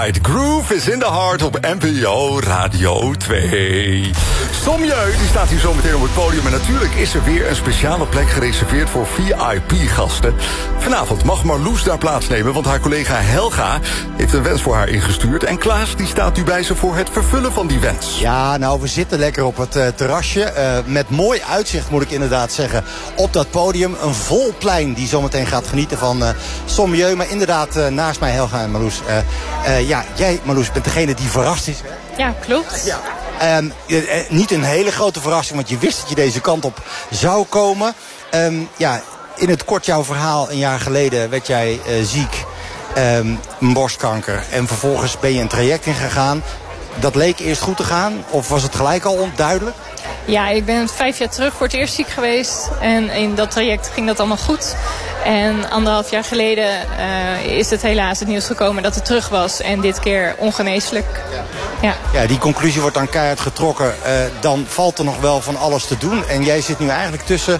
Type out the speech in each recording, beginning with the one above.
Night. Groove is in the Heart op NPO Radio 2. Somjeu, die staat hier zometeen op het podium. En natuurlijk is er weer een speciale plek gereserveerd voor VIP-gasten. Vanavond mag Marloes daar plaatsnemen, want haar collega Helga heeft een wens voor haar ingestuurd. En Klaas die staat nu bij ze voor het vervullen van die wens. Ja, nou, we zitten lekker op het terrasje. Met mooi uitzicht, moet ik inderdaad zeggen, op dat podium. Een vol plein die zometeen gaat genieten van Somjeu. Maar inderdaad, naast mij Helga en Marloes. Ja, jij, Marloes, bent degene die verrast is. Hè? Ja, klopt. Ja. Niet een hele grote verrassing, want je wist dat je deze kant op zou komen. Ja, in het kort jouw verhaal, een jaar geleden werd jij ziek. Borstkanker. En vervolgens ben je een traject ingegaan. Dat leek eerst goed te gaan, of was het gelijk al onduidelijk? Ja, ik ben 5 jaar terug voor het eerst ziek geweest. En in dat traject ging dat allemaal goed. En 1,5 jaar geleden is het helaas het nieuws gekomen dat het terug was. En dit keer ongeneeslijk. Ja, die conclusie wordt dan keihard getrokken. Dan valt er nog wel van alles te doen. En jij zit nu eigenlijk tussen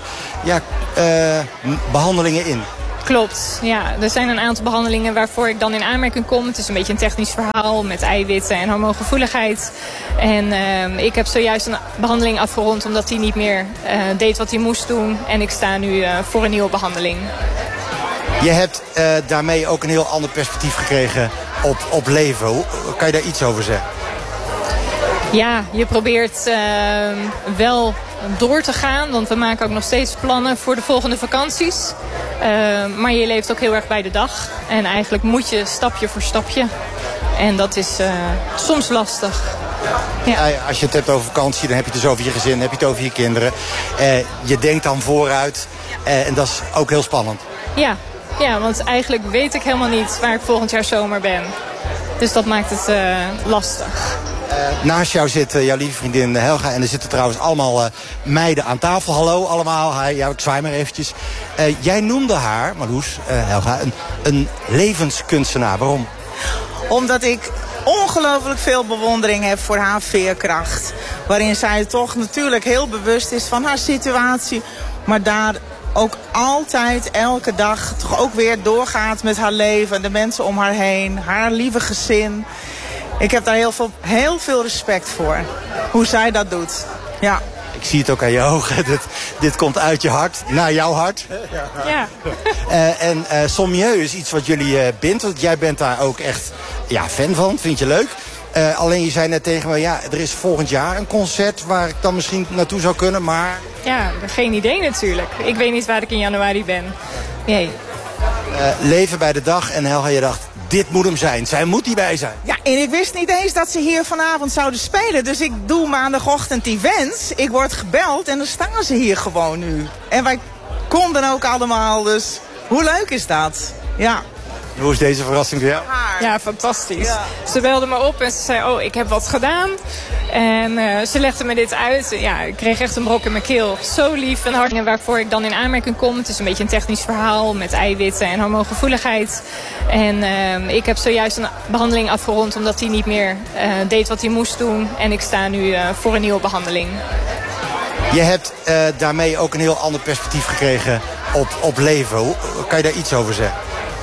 behandelingen in. Klopt, ja. Er zijn een aantal behandelingen waarvoor ik dan in aanmerking kom. Het is een beetje een technisch verhaal met eiwitten en hormoongevoeligheid. En ik heb zojuist een behandeling afgerond omdat hij niet meer deed wat hij moest doen. En ik sta nu voor een nieuwe behandeling. Je hebt daarmee ook een heel ander perspectief gekregen op leven. Hoe kan je daar iets over zeggen? Ja, je probeert wel door te gaan. Want we maken ook nog steeds plannen voor de volgende vakanties. Maar je leeft ook heel erg bij de dag. En eigenlijk moet je stapje voor stapje. En dat is soms lastig. Ja. Als je het hebt over vakantie, dan heb je het dus over je gezin, dan heb je het over je kinderen. Je denkt dan vooruit. En dat is ook heel spannend. Ja, want eigenlijk weet ik helemaal niet waar ik volgend jaar zomer ben. Dus dat maakt het lastig. Naast jou zit jouw lieve vriendin Helga. En er zitten trouwens allemaal meiden aan tafel. Hallo allemaal. Ja, ik zwaai maar eventjes. Jij noemde haar, Marloes, Helga, een levenskunstenaar. Waarom? Omdat ik ongelooflijk veel bewondering heb voor haar veerkracht. Waarin zij toch natuurlijk heel bewust is van haar situatie. Maar daar ook altijd, elke dag, toch ook weer doorgaat met haar leven. De mensen om haar heen, haar lieve gezin. Ik heb daar heel veel respect voor. Hoe zij dat doet. Ja. Ik zie het ook aan je ogen. Dit komt uit je hart, naar jouw hart. Ja. En Somjeu is iets wat jullie bindt. Want jij bent daar ook echt fan van. Vind je leuk. Alleen je zei net tegen me, er is volgend jaar een concert waar ik dan misschien naartoe zou kunnen, maar... Ja, geen idee natuurlijk. Ik weet niet waar ik in januari ben. Nee. Leven bij de dag en Helga, je dacht, dit moet hem zijn. Zij moet hierbij zijn. Ja, en ik wist niet eens dat ze hier vanavond zouden spelen. Dus ik doe maandagochtend die wens. Ik word gebeld en dan staan ze hier gewoon nu. En wij konden ook allemaal, dus hoe leuk is dat? Ja. Hoe is deze verrassing voor jou? Ja, fantastisch. Ja. Ze belde me op en ze zei, ik heb wat gedaan. En ze legde me dit uit. Ja, ik kreeg echt een brok in mijn keel. Zo lief en hard. En waarvoor ik dan in aanmerking kom. Het is een beetje een technisch verhaal met eiwitten en hormoongevoeligheid. En ik heb zojuist een behandeling afgerond omdat hij niet meer deed wat hij moest doen. En ik sta nu voor een nieuwe behandeling. Je hebt daarmee ook een heel ander perspectief gekregen op leven. Hoe kan je daar iets over zeggen?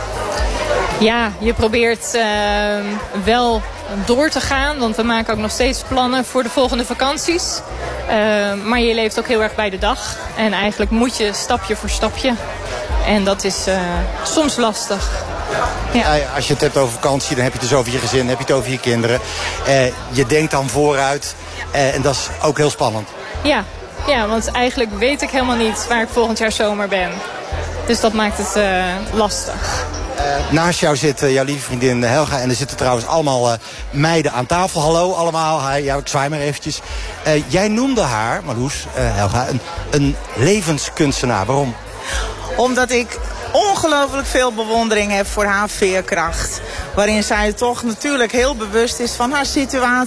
Ja, je probeert wel door te gaan. Want we maken ook nog steeds plannen voor de volgende vakanties. Maar je leeft ook heel erg bij de dag. En eigenlijk moet je stapje voor stapje. En dat is soms lastig. Ja. Als je het hebt over vakantie, dan heb je het dus over je gezin, dan heb je het over je kinderen. Je denkt dan vooruit. En dat is ook heel spannend. Ja, want eigenlijk weet ik helemaal niet waar ik volgend jaar zomer ben. Dus dat maakt het lastig. Naast jou zit jouw lieve vriendin Helga. En er zitten trouwens allemaal meiden aan tafel. Hallo allemaal. Ja, ik zwaai maar eventjes. Jij noemde haar, Marloes, Helga, een levenskunstenaar. Waarom? Omdat ik ongelooflijk veel bewondering heb voor haar veerkracht. Waarin zij toch natuurlijk heel bewust is van haar situatie.